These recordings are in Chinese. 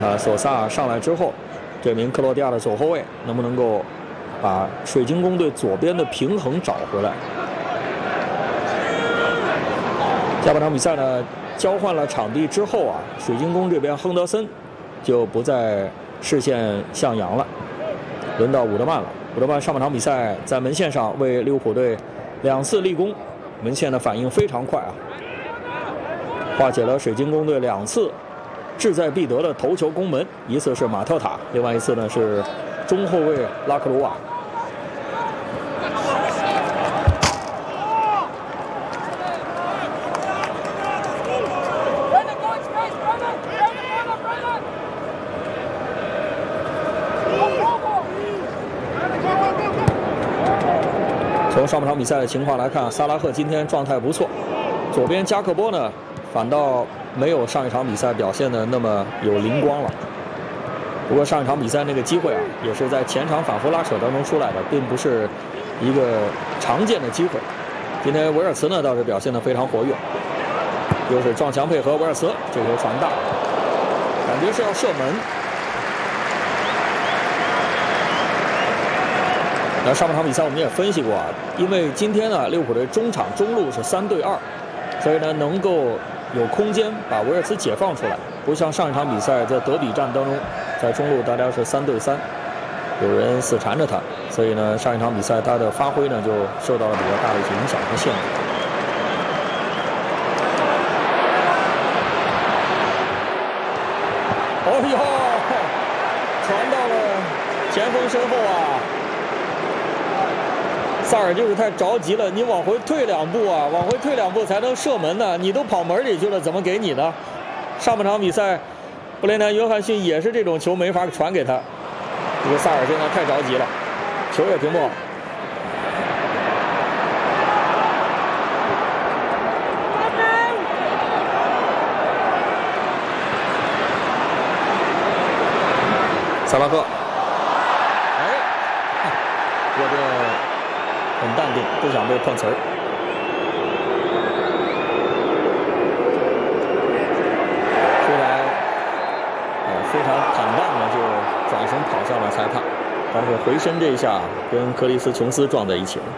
索萨上来之后，这名克罗地亚的左后卫能不能够把水晶宫队左边的平衡找回来？下半场比赛呢，交换了场地之后啊，水晶宫这边亨德森就不再视线向阳了，轮到伍德曼了。伍德曼上半场比赛在门线上为利物浦队2次立功，门线的反应非常快啊，化解了水晶宫队2次志在必得的头球攻门，一次是马特塔，另外一次呢是中后卫拉克鲁瓦。从上半场比赛的情况来看，萨拉赫今天状态不错，左边加克波呢反倒没有上一场比赛表现的那么有灵光了。不过上一场比赛那个机会啊，也是在前场反复拉扯当中出来的，并不是一个常见的机会。今天维尔茨呢倒是表现得非常活跃，又是撞墙配合，维尔茨这球传大，感觉是要射门。那上半场比赛我们也分析过啊，因为今天呢利物浦队中场中路是3对2，所以呢能够有空间把维尔茨解放出来，不像上一场比赛在德比战当中，在中路大家是3对3，有人死缠着他，所以呢上一场比赛他的发挥呢就受到了比较大的影响和限制。哦哟，传到了前锋身后啊！萨尔就是太着急了，你往回退2步啊，往回退2步才能射门呢，你都跑门里去了，怎么给你呢？上半场比赛，布雷南·约翰逊也是这种球没法传给他，这个萨尔现在太着急了，球也停不好。萨拉赫，我这很淡定，不想被碰瓷儿。非常坦荡的就转身跑向了裁判，但是回身这一下跟克里斯琼斯撞在一起了。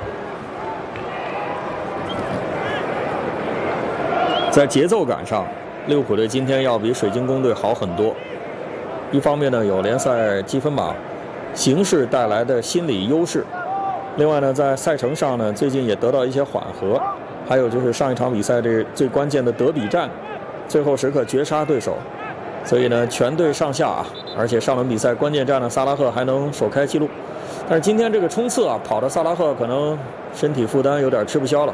在节奏感上，利物浦队今天要比水晶宫队好很多。一方面呢，有联赛积分榜形势带来的心理优势。另外呢，在赛程上呢，最近也得到一些缓和，还有就是上一场比赛这最关键的德比战，最后时刻绝杀对手，所以呢，全队上下啊，而且上轮比赛关键战的萨拉赫还能首开纪录，但是今天这个冲刺啊，跑的萨拉赫可能身体负担有点吃不消了。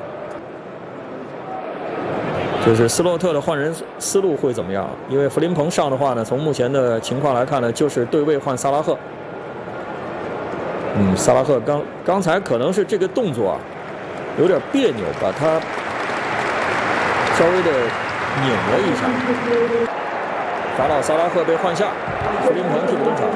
就是斯洛特的换人思路会怎么样？因为弗林彭上的话呢，从目前的情况来看呢，就是对位换萨拉赫。萨拉赫刚才可能是这个动作啊，有点别扭，把他稍微的拧了一下。法老萨拉赫被换下，弗林彭替补登场。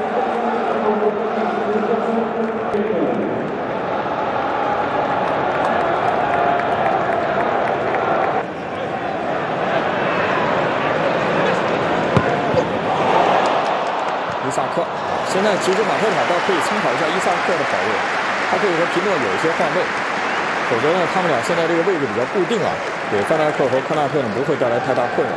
伊萨克。现在其实马特塔倒可以参考一下伊萨克的跑位，他可以和皮诺有一些换位，否则呢，他们俩现在这个位置比较固定啊，给范戴克和科纳特呢不会带来太大困扰。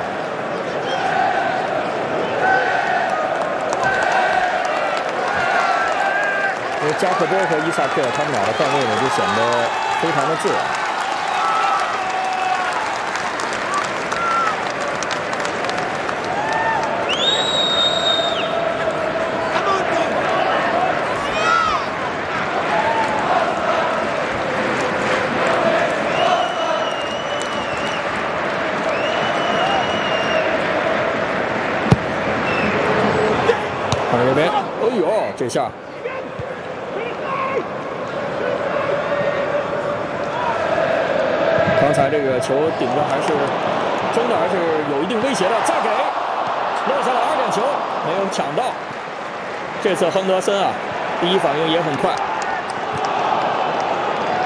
因为加克波和伊萨克他们俩的换位呢就显得非常的自然。这边，哎呦，这下，刚才这个球顶着还是真的还是有一定威胁的，再给落下了2点球，没有抢到。这次亨德森啊，第一反应也很快。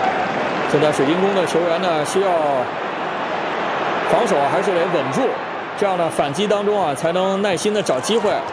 现在水晶宫的球员呢，需要防守还是得稳住， 这样呢反击当中啊才能耐心的找机会。